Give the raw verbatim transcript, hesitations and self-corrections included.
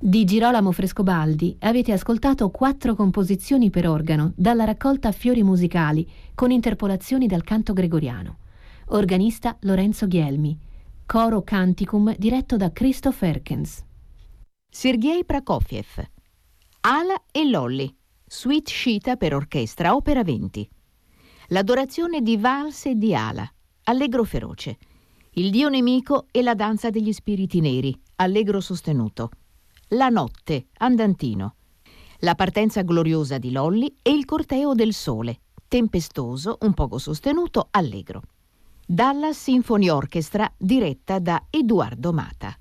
Di Girolamo Frescobaldi avete ascoltato quattro composizioni per organo dalla raccolta Fiori musicali con interpolazioni dal canto gregoriano. Organista Lorenzo Ghielmi. Coro Canticum diretto da Christoph Erkens. Sergei Prokofiev. Ala e Lolli. Suite Scita per orchestra, opera venti. L'adorazione di Valse e di Ala. Allegro feroce. Il dio nemico e la danza degli spiriti neri. Allegro sostenuto. La notte, andantino. La partenza gloriosa di Lolli e il corteo del sole, tempestoso, un poco sostenuto, allegro. Dallas Symphony Orchestra diretta da Edoardo Mata.